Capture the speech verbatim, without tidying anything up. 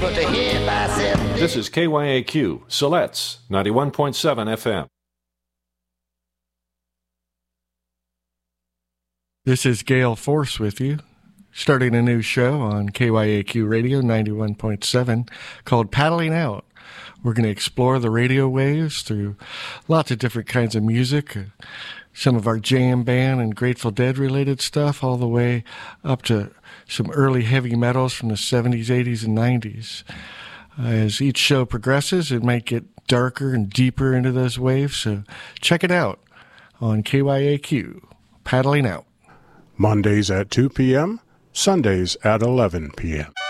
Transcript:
able to hear if I said this. This is K Y A Q, Siletz, ninety-one point seven F M. This is Gale Force with you, starting a new show on K Y A Q Radio ninety-one point seven called Paddling Out. We're going to explore the radio waves through lots of different kinds of music, uh, some of our jam band and Grateful Dead related stuff, all the way up to some early heavy metals from the seventies, eighties, and nineties. Uh, as each show progresses, it might get darker and deeper into those waves, so check it out on K Y A Q, Paddling Out. Mondays at two p.m., Sundays at eleven p.m.